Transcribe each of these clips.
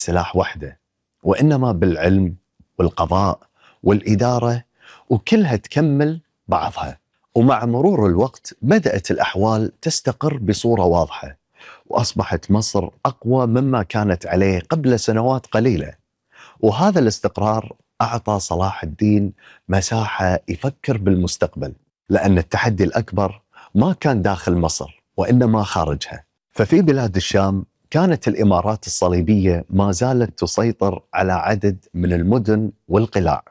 سلاح وحده، وإنما بالعلم والقضاء والإدارة، وكلها تكمل بعضها. ومع مرور الوقت بدأت الأحوال تستقر بصورة واضحة، وأصبحت مصر أقوى مما كانت عليه قبل سنوات قليلة. وهذا الاستقرار أعطى صلاح الدين مساحة يفكر بالمستقبل، لأن التحدي الأكبر ما كان داخل مصر وإنما خارجها. ففي بلاد الشام كانت الإمارات الصليبية ما زالت تسيطر على عدد من المدن والقلاع،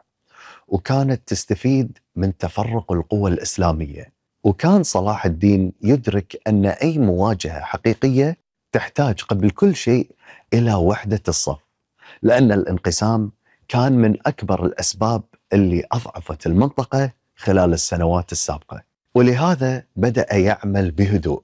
وكانت تستفيد من تفرق القوى الإسلامية. وكان صلاح الدين يدرك أن أي مواجهة حقيقية تحتاج قبل كل شيء إلى وحدة الصف، لأن الانقسام كان من أكبر الأسباب اللي أضعفت المنطقة خلال السنوات السابقة. ولهذا بدأ يعمل بهدوء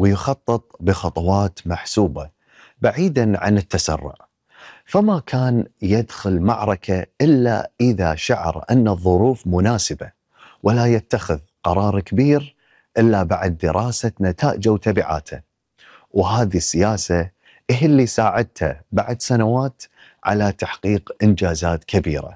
ويخطط بخطوات محسوبة بعيدا عن التسرع. فما كان يدخل معركة إلا إذا شعر أن الظروف مناسبة، ولا يتخذ قرار كبير إلا بعد دراسة نتائجه وتبعاته. وهذه السياسة هي اللي ساعدته بعد سنوات على تحقيق إنجازات كبيرة،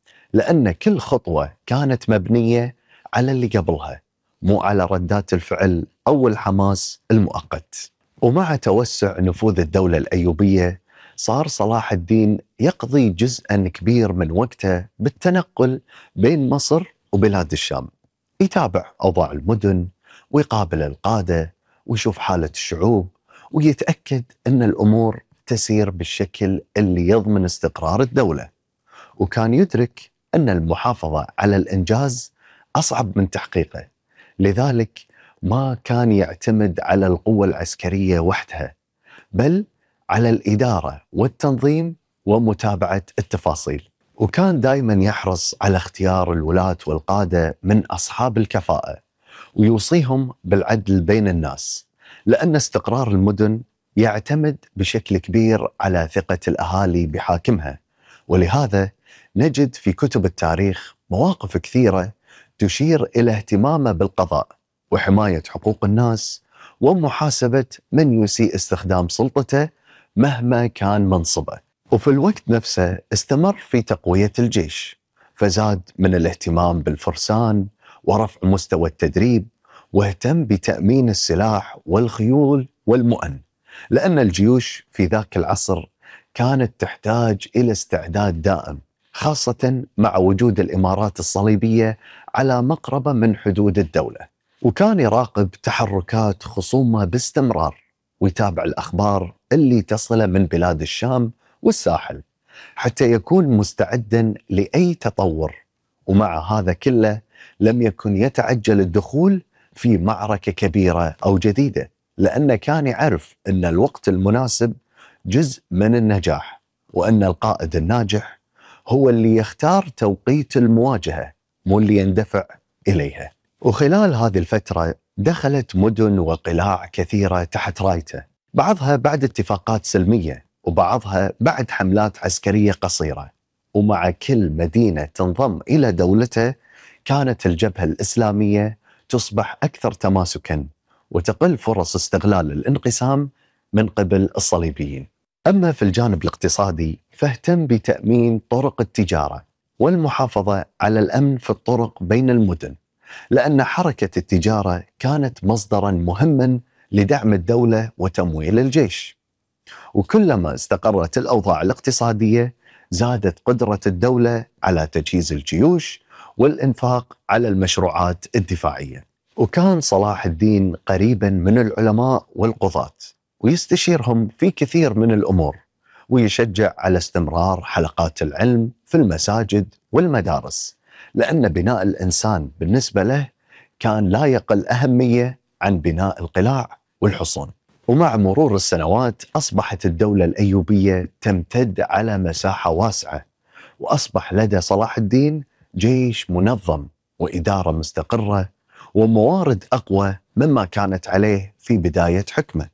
لأن كل خطوة كانت مبنية على اللي قبلها، مو على ردات الفعل أو الحماس المؤقت. ومع توسع نفوذ الدولة الأيوبية صار صلاح الدين يقضي جزءا كبير من وقته بالتنقل بين مصر وبلاد الشام، يتابع أوضاع المدن ويقابل القادة ويشوف حالة الشعوب، ويتأكد أن الأمور تسير بالشكل اللي يضمن استقرار الدولة. وكان يدرك أن المحافظة على الإنجاز أصعب من تحقيقه، لذلك ما كان يعتمد على القوة العسكرية وحدها، بل على الإدارة والتنظيم ومتابعة التفاصيل. وكان دائما يحرص على اختيار الولاة والقادة من أصحاب الكفاءة، ويوصيهم بالعدل بين الناس، لأن استقرار المدن يعتمد بشكل كبير على ثقة الأهالي بحاكمها. ولهذا نجد في كتب التاريخ مواقف كثيرة تشير إلى اهتمامه بالقضاء وحماية حقوق الناس ومحاسبة من يسيء استخدام سلطته مهما كان منصبه. وفي الوقت نفسه استمر في تقوية الجيش، فزاد من الاهتمام بالفرسان ورفع مستوى التدريب، واهتم بتأمين السلاح والخيول والمؤن، لأن الجيوش في ذاك العصر كانت تحتاج إلى استعداد دائم، خاصة مع وجود الإمارات الصليبية على مقربة من حدود الدولة. وكان يراقب تحركات خصومه باستمرار، ويتابع الأخبار اللي تصله من بلاد الشام والساحل حتى يكون مستعدا لأي تطور. ومع هذا كله لم يكن يتعجل الدخول في معركة كبيرة أو جديدة، لأنه كان يعرف أن الوقت المناسب جزء من النجاح، وأن القائد الناجح هو اللي يختار توقيت المواجهة مو اللي يندفع إليها. وخلال هذه الفترة دخلت مدن وقلاع كثيرة تحت رايته، بعضها بعد اتفاقات سلمية وبعضها بعد حملات عسكرية قصيرة. ومع كل مدينة تنضم إلى دولته كانت الجبهة الإسلامية تصبح أكثر تماسكاً، وتقل فرص استغلال الانقسام من قبل الصليبيين. أما في الجانب الاقتصادي فاهتم بتأمين طرق التجارة والمحافظة على الأمن في الطرق بين المدن، لأن حركة التجارة كانت مصدراً مهماً لدعم الدولة وتمويل الجيش. وكلما استقرت الأوضاع الاقتصادية زادت قدرة الدولة على تجهيز الجيوش والإنفاق على المشروعات الدفاعية. وكان صلاح الدين قريباً من العلماء والقضاة، ويستشيرهم في كثير من الأمور، ويشجع على استمرار حلقات العلم في المساجد والمدارس، لأن بناء الإنسان بالنسبة له كان لا يقل أهمية عن بناء القلاع والحصون. ومع مرور السنوات أصبحت الدولة الأيوبية تمتد على مساحة واسعة، وأصبح لدى صلاح الدين جيش منظم وإدارة مستقرة وموارد أقوى مما كانت عليه في بداية حكمه.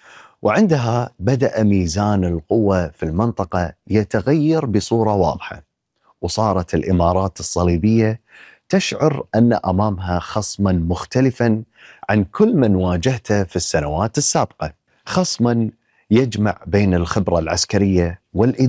وعندها بدأ ميزان القوة في المنطقة يتغير بصورة واضحة، وصارت الإمارات الصليبية تشعر أن أمامها خصماً مختلفاً عن كل من واجهته في السنوات السابقة، خصماً يجمع بين الخبرة العسكرية والإدارة